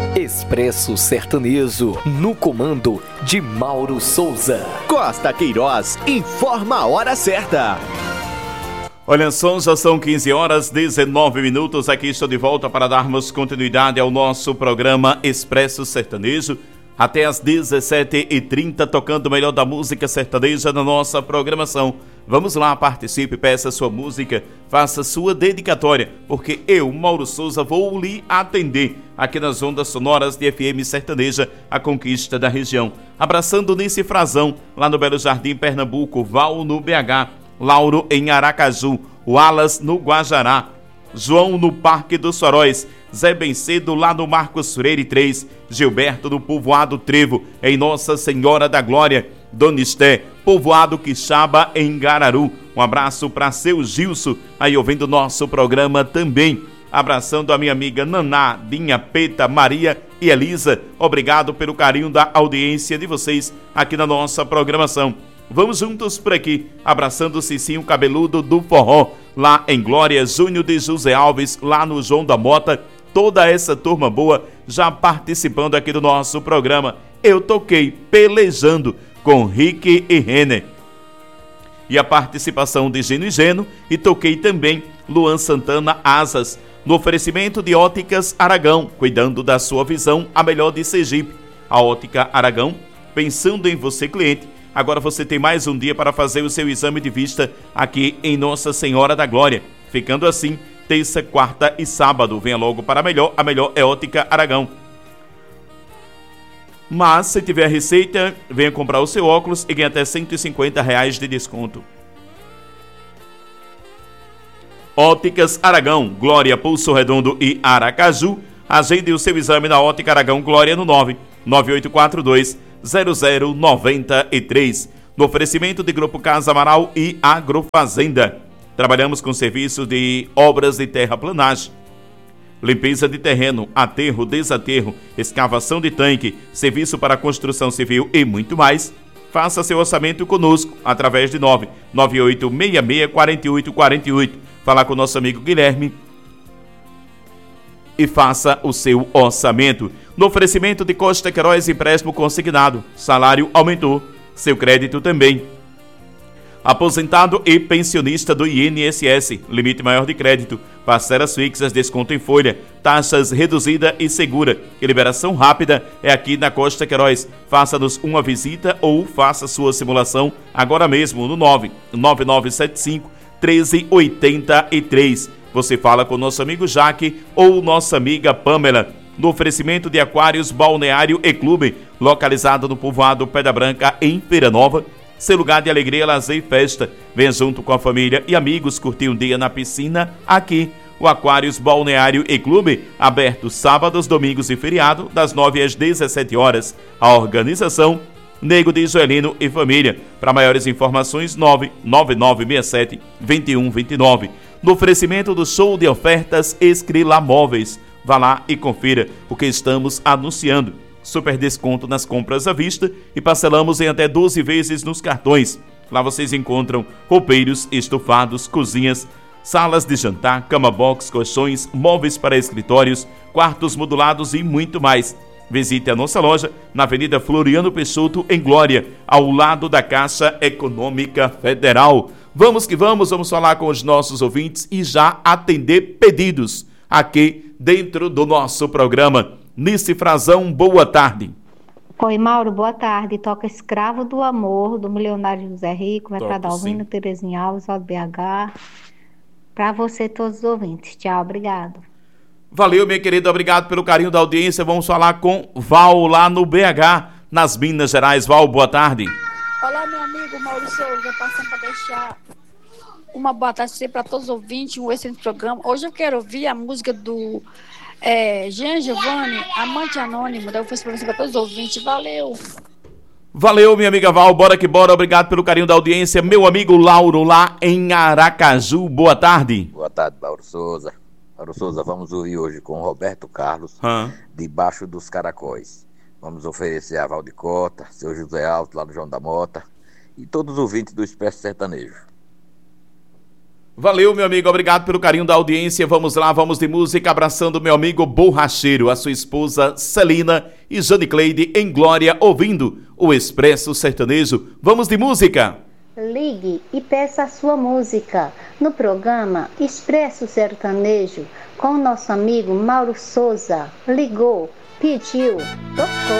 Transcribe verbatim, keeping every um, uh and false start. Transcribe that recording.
Expresso Sertanejo, no comando de Mauro Souza. Costa Queiroz informa a hora certa. Olha só, já são quinze horas, dezenove minutos. Aqui estou de volta para darmos continuidade ao nosso programa Expresso Sertanejo. Até às dezessete e trinta, tocando o melhor da música sertaneja na nossa programação. Vamos lá, participe, peça sua música, faça sua dedicatória, porque eu, Mauro Souza, vou lhe atender aqui nas ondas sonoras de F M Sertaneja, a conquista da região. Abraçando Nice Frazão, lá no Belo Jardim, Pernambuco, Val no B H, Lauro em Aracaju, Wallace no Guajará, João no Parque dos Faróis, Zé Bencedo lá no Marcos Freire três, Gilberto no Povoado Trevo, em Nossa Senhora da Glória, Dona Esté, Povoado Quixaba em Gararu. Um abraço para seu Gilson, aí ouvindo nosso programa também. Abraçando a minha amiga Naná, Dinha, Peta, Maria e Elisa. Obrigado pelo carinho da audiência de vocês aqui na nossa programação. Vamos juntos por aqui, abraçando o Cicinho Cabeludo do Forró, lá em Glória, Júnior de José Alves, lá no João da Mota, toda essa turma boa já participando aqui do nosso programa. Eu toquei Pelejando com Rick e Renner. E a participação de Gino e Geno, e toquei também Luan Santana Asas, no oferecimento de Óticas Aragão, cuidando da sua visão, a melhor de Sergipe. A Ótica Aragão, pensando em você, cliente. Agora você tem mais um dia para fazer o seu exame de vista aqui em Nossa Senhora da Glória. Ficando assim, terça, quarta e sábado. Venha logo para a melhor, a melhor é Ótica Aragão. Mas, se tiver receita, venha comprar o seu óculos e ganhe até cento e cinquenta reais de desconto. Óticas Aragão, Glória, Pulso Redondo e Aracaju. Agende o seu exame na Ótica Aragão Glória no nove nove oito quatro dois zero zero nove três. No oferecimento de Grupo Casa Amaral e Agrofazenda. Trabalhamos com serviços de obras de terraplanagem, limpeza de terreno, aterro, desaterro, escavação de tanque, serviço para construção civil e muito mais. Faça seu orçamento conosco através de nove nove oito seis seis quatro oito quatro oito. Falar com o nosso amigo Guilherme e faça o seu orçamento. No oferecimento de Costa Queiroz, empréstimo consignado. Salário aumentou, seu crédito também. Aposentado e pensionista do I N S S, limite maior de crédito, parcelas fixas, desconto em folha, taxas reduzida e segura. E liberação rápida é aqui na Costa Queiroz. Faça-nos uma visita ou faça sua simulação agora mesmo no nove nove nove sete cinco um três oito três. Você fala com o nosso amigo Jaque ou nossa amiga Pamela. No oferecimento de Aquários Balneário e Clube, localizado no Povoado Pedra Branca, em Feira Nova. Seu lugar de alegria, lazer e festa. Venha junto com a família e amigos curtir um dia na piscina aqui. O Aquários Balneário e Clube, aberto sábados, domingos e feriado, das nove às dezessete horas. A organização, Nego de Joelino e Família. Para maiores informações, nove nove nove seis sete dois um dois nove. No oferecimento do show de ofertas Escrila Móveis. Vá lá e confira o que estamos anunciando. Super desconto nas compras à vista e parcelamos em até doze vezes nos cartões. Lá vocês encontram roupeiros, estofados, cozinhas, salas de jantar, cama box, colchões, móveis para escritórios, quartos modulados e muito mais. Visite a nossa loja na Avenida Floriano Peixoto, em Glória, ao lado da Caixa Econômica Federal. Vamos que vamos, vamos falar com os nossos ouvintes e já atender pedidos aqui dentro do nosso programa. Nice Frazão, boa tarde. Oi, Mauro, boa tarde. Toca Escravo do Amor, do milionário José Rico, vai para Dalvino, Terezinha Alves, lá do B H. Para você, todos os ouvintes. Tchau, obrigado. Valeu, minha querida, obrigado pelo carinho da audiência. Vamos falar com Val, lá no B H, nas Minas Gerais. Val, boa tarde. Olá, meu amigo Mauro Souza, passando para deixar uma boa tarde para todos os ouvintes, um excelente programa. Hoje eu quero ouvir a música do é, Jean Giovanni, Amante Anônimo, da oferecimento para todos os ouvintes. Valeu! Valeu, minha amiga Val, bora que bora, obrigado pelo carinho da audiência. Meu amigo Lauro, lá em Aracaju, boa tarde. Boa tarde, Mauro Souza. Mauro Souza, vamos ouvir hoje com Roberto Carlos, hum. Debaixo dos Caracóis. Vamos oferecer a Valdicota, seu José Alto, lá no João da Mota, e todos os ouvintes do Expresso Sertanejo. Valeu, meu amigo, obrigado pelo carinho da audiência. Vamos lá, vamos de música, abraçando meu amigo Borracheiro, a sua esposa Celina e Jane Cleide em Glória, ouvindo o Expresso Sertanejo. Vamos de música. Ligue e peça a sua música no programa Expresso Sertanejo com o nosso amigo Mauro Souza. Ligou, pediu, tocou.